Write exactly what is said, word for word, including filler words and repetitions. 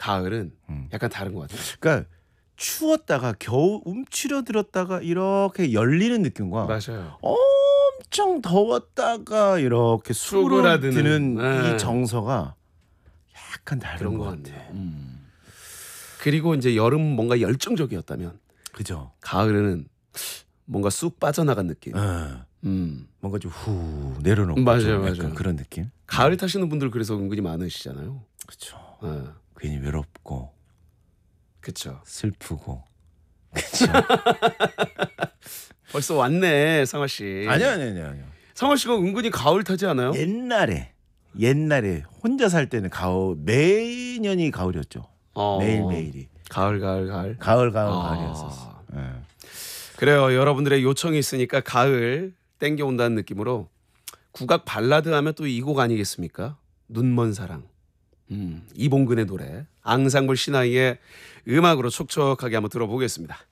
가을은 음. 약간 다른 것 같아요. 그러니까 추웠다가 겨우 움츠러들었다가 이렇게 열리는 느낌과 맞아요. 엄청 더웠다가 이렇게 수그라드는, 수그러드는 네. 이 정서가 약간 다른 그런 것 것 같아. 같네요. 음. 그리고 이제 여름 뭔가 열정적이었다면 그죠. 가을에는 뭔가 쑥 빠져나간 느낌. 어. 음. 뭔가 좀 후 내려놓고 맞아요, 좀 맞아요. 약간 그런 느낌. 가을 타시는 분들 그래서 은근히 많으시잖아요. 그렇죠. 네. 괜히 외롭고 그렇죠. 슬프고. 그렇죠. 벌써 왔네, 상화 씨. 아니요, 아니요, 아니요, 아니요. 상화 씨가 은근히 가을 타지 않아요? 옛날에 옛날에 혼자 살 때는 가을 매년이 가을이었죠. 어. 매일 매일이 가을, 가을, 가을. 가을 가을 아. 가을이었었어. 예. 그래요. 여러분들의 요청이 있으니까 가을 땡겨온다는 느낌으로 국악 발라드 하면 또 이 곡 아니겠습니까? 눈먼 사랑. 음, 이봉근의 노래 앙상블 신화의 음악으로 촉촉하게 한번 들어보겠습니다.